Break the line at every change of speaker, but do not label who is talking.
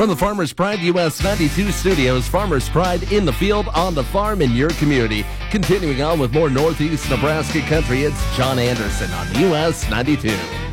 From the Farmers Pride US 92 studios, Farmers Pride in the field, on the farm, in your community. Continuing on with more Northeast Nebraska country, it's John Anderson on US 92.